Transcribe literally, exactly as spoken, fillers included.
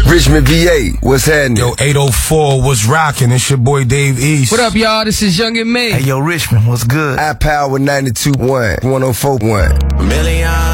Richmond, V A, what's happening? Yo, eight oh four, what's rocking? It's your boy Dave East. What up, y'all? This is Young and Me. Hey, yo, Richmond, what's good? I Power ninety-two point one, one oh four point one. Million